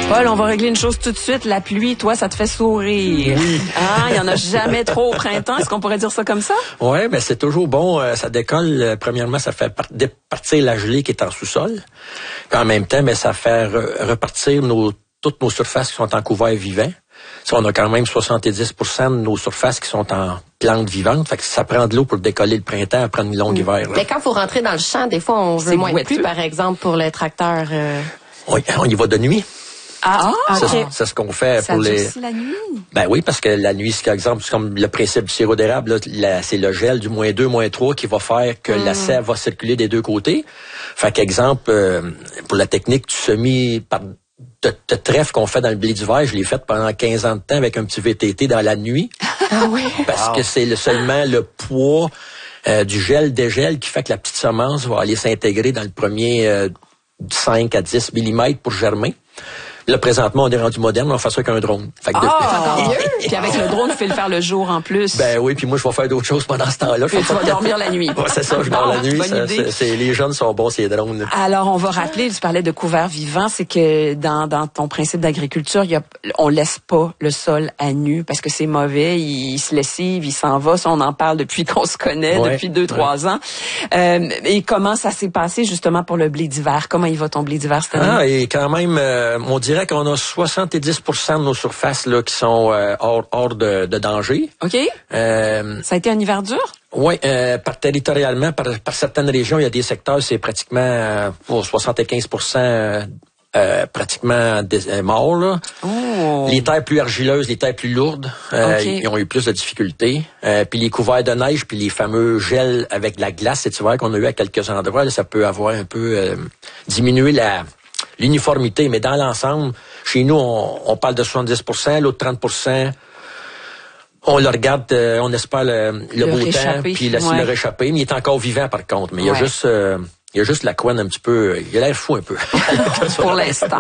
Paul, on va régler une chose tout de suite. La pluie, toi, ça te fait sourire. Oui. Il y en a jamais trop au printemps. Est-ce qu'on pourrait dire ça comme ça? Oui, ben c'est toujours bon. Ça décolle. Premièrement, ça fait partir la gelée qui est en sous-sol. Puis en même temps, ça fait repartir toutes nos surfaces qui sont en couvert vivant. Ça, on a quand même 70% de nos surfaces qui sont en plantes vivantes. Fait que ça prend de l'eau pour décoller le printemps après une longue hiver. Mais quand vous rentrez dans le champ, des fois, on veut moins de pluie, par exemple, pour le tracteur. Oui, on y va de nuit. Okay. C'est ce qu'on fait ça pour les. Aussi la nuit? Ben oui, parce que la nuit, c'est exemple, c'est comme le principe du sirop d'érable, là, c'est le gel du -2, -3 qui va faire que la sève va circuler des deux côtés. Fait qu'exemple, pour la technique du semis de trèfle qu'on fait dans le blé d'hiver, je l'ai fait pendant 15 ans de temps avec un petit VTT dans la nuit. Ah oui? Parce que c'est seulement le poids du gel-dégel qui fait que la petite semence va aller s'intégrer dans le premier 5 à 10 mm pour germer. Là, présentement, on est rendu moderne, on fait ça avec un drone. Fait que encore mieux. Puis avec le drone, tu peux le faire le jour en plus. Ben oui, puis moi, je vais faire d'autres choses pendant ce temps-là. Puis tu vas dormir la nuit. Ouais, c'est ça, je dors la nuit. Les jeunes sont bons, ces drones. Alors, on va rappeler, tu parlais de couvert vivant, c'est que dans ton principe d'agriculture, on laisse pas le sol à nu parce que c'est mauvais, il se lessive, il s'en va. Ça, on en parle depuis qu'on se connaît, depuis 2-3 ans. Et comment ça s'est passé justement pour le blé d'hiver? Comment il va ton blé d'hiver cette année? Et quand même, on dirait qu'on a 70% de nos surfaces là qui sont hors de danger. OK. Ça a été un hiver dur? Oui, territorialement, par certaines régions, il y a des secteurs, c'est pratiquement pour 75% pratiquement morts. Là. Oh. Les terres plus argileuses, les terres plus lourdes, ils ont eu plus de difficultés. Puis les couverts de neige, puis les fameux gels avec de la glace cet hiver qu'on a eu à quelques endroits, là, ça peut avoir un peu diminué l'uniformité. Mais dans l'ensemble, chez nous, on parle de 70%, l'autre 30%, on le regarde, on espère le beau temps, puis le réchapper. Mais il est encore vivant, par contre. Mais il y a juste la couenne un petit peu. Il a l'air fou un peu. Pour l'instant.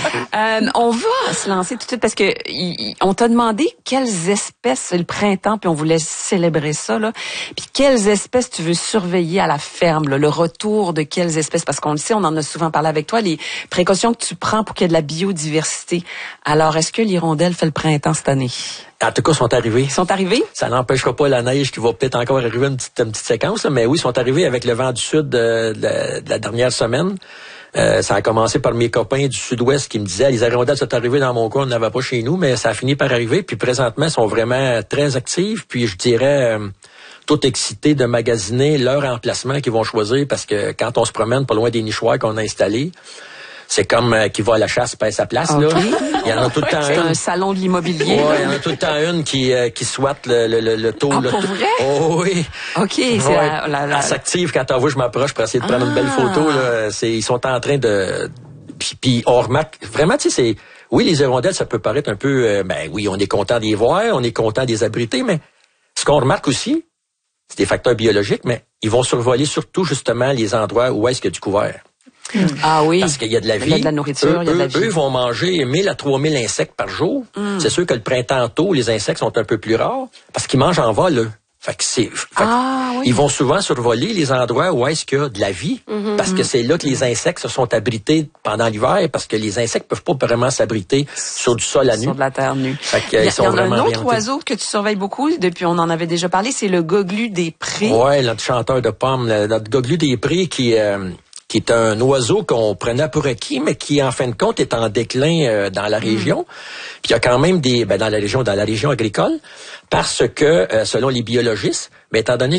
On va se lancer tout de suite parce que on t'a demandé quelles espèces, c'est le printemps, puis on voulait célébrer ça, là. Puis quelles espèces tu veux surveiller à la ferme, là, le retour de quelles espèces, parce qu'on le sait, on en a souvent parlé avec toi, les précautions que tu prends pour qu'il y ait de la biodiversité. Alors, est-ce que l'hirondelle fait le printemps cette année? En tout cas, ils sont arrivés. Ils sont arrivés? Ça n'empêchera pas la neige qui va peut-être encore arriver une petite séquence, là, mais oui, ils sont arrivés avec le vent du sud de la dernière semaine. Ça a commencé par mes copains du sud-ouest qui me disaient les hirondelles sont arrivées dans mon coin, on n'avait pas chez nous, mais ça a fini par arriver. Puis présentement, ils sont vraiment très actifs. Puis je dirais tout excités de magasiner leur emplacement qu'ils vont choisir parce que quand on se promène pas loin des nichoirs qu'on a installés, c'est comme qui va à la chasse pèse sa place, là. Il y en a tout le temps c'est un salon de l'immobilier. Oui, il y en a tout le temps une qui souhaite le taux. Ah, pour vrai? Oh oui. OK. C'est Elle s'active quand elle voit je m'approche pour essayer de prendre une belle photo. Là. Ils sont en train de... Puis on remarque... Vraiment, tu sais, c'est... Oui, les hirondelles, ça peut paraître un peu... oui, on est content d'y voir, on est content de les abriter, mais ce qu'on remarque aussi, c'est des facteurs biologiques, mais ils vont survoler surtout, justement, les endroits où est-ce qu'il y a du couvert. Ah oui. Parce qu'il y a de la vie. Il y a de la nourriture, il y a de la vie. Eux vont manger 1000 à 3000 insectes par jour. C'est sûr que le printemps tôt, les insectes sont un peu plus rares parce qu'ils mangent en vol, eux. Fait que ils vont souvent survoler les endroits où est-ce qu'il y a de la vie, parce que c'est là que les insectes se sont abrités pendant l'hiver, parce que les insectes peuvent pas vraiment s'abriter sur du sol à nu. Sur de la terre nue. Fait il y en a un autre oiseau que tu surveilles beaucoup, depuis on en avait déjà parlé, c'est le goglu des prés. Ouais, notre chanteur de pommes, notre goglu des prés qui est un oiseau qu'on prenait pour acquis, mais qui, en fin de compte, est en déclin dans la région. Puis il y a quand même dans la région agricole, parce que, selon les biologistes, étant donné